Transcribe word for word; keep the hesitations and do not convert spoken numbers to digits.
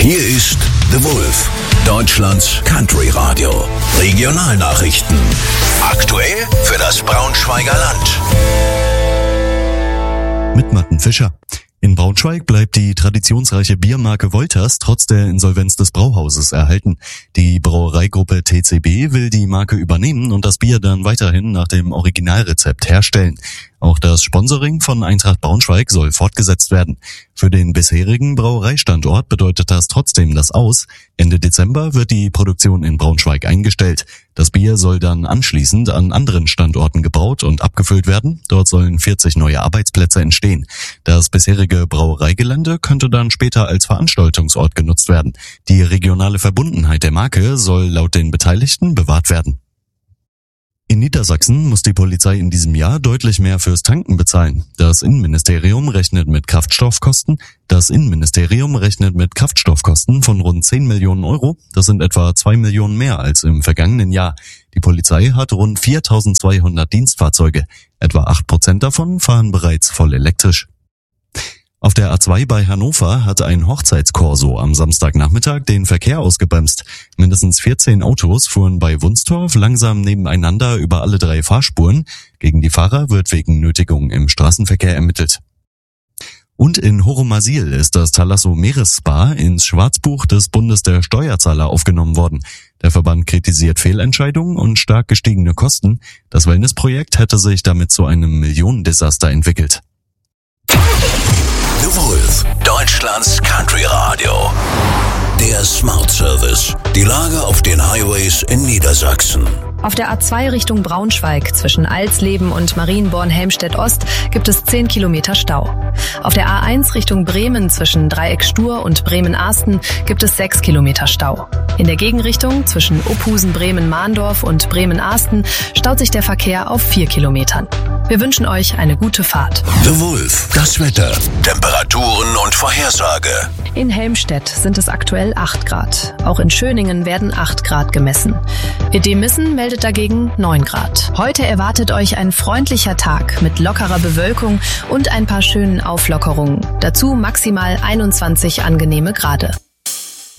Hier ist The Wolf, Deutschlands Country Radio. Regionalnachrichten. Aktuell für das Braunschweiger Land. Mit Matten Fischer. In Braunschweig bleibt die traditionsreiche Biermarke Wolters trotz der Insolvenz des Brauhauses erhalten. Die Brauereigruppe T C B will die Marke übernehmen und das Bier dann weiterhin nach dem Originalrezept herstellen. Auch das Sponsoring von Eintracht Braunschweig soll fortgesetzt werden. Für den bisherigen Brauereistandort bedeutet das trotzdem das Aus. Ende Dezember wird die Produktion in Braunschweig eingestellt. Das Bier soll dann anschließend an anderen Standorten gebraut und abgefüllt werden. Dort sollen vierzig neue Arbeitsplätze entstehen. Das bisherige Brauereigelände könnte dann später als Veranstaltungsort genutzt werden. Die regionale Verbundenheit der Marke soll laut den Beteiligten bewahrt werden. In Niedersachsen muss die Polizei in diesem Jahr deutlich mehr fürs Tanken bezahlen. Das Innenministerium rechnet mit Kraftstoffkosten. Das Innenministerium rechnet mit Kraftstoffkosten von rund zehn Millionen Euro. Das sind etwa zwei Millionen mehr als im vergangenen Jahr. Die Polizei hat rund viertausendzweihundert Dienstfahrzeuge. Etwa acht Prozent davon fahren bereits voll elektrisch. Auf der A zwei bei Hannover hat ein Hochzeitskorso am Samstagnachmittag den Verkehr ausgebremst. Mindestens vierzehn Autos fuhren bei Wunstorf langsam nebeneinander über alle drei Fahrspuren. Gegen die Fahrer wird wegen Nötigung im Straßenverkehr ermittelt. Und in Horomasil ist das Thalasso Meeresspa ins Schwarzbuch des Bundes der Steuerzahler aufgenommen worden. Der Verband kritisiert Fehlentscheidungen und stark gestiegene Kosten. Das Wellnessprojekt hätte sich damit zu einem Millionendesaster entwickelt. The Wolf, Deutschlands Country Radio. Der Smart Service. Die Lage auf den Highways in Niedersachsen. Auf der A zwei Richtung Braunschweig zwischen Alsleben und Marienborn-Helmstedt-Ost gibt es zehn Kilometer Stau. Auf der A eins Richtung Bremen zwischen Dreieck Stur und Bremen-Ahsten gibt es sechs Kilometer Stau. In der Gegenrichtung zwischen Ophusen-Bremen-Mahndorf und Bremen-Ahsten staut sich der Verkehr auf vier Kilometern. Wir wünschen euch eine gute Fahrt. The Wolf, das Wetter, Temperaturen und Vorhersage. In Helmstedt sind es aktuell acht Grad. Auch in Schöningen werden acht Grad gemessen. Edemissen meldet dagegen neun Grad. Heute erwartet euch ein freundlicher Tag mit lockerer Bewölkung und ein paar schönen Auflockerungen. Dazu maximal einundzwanzig angenehme Grade.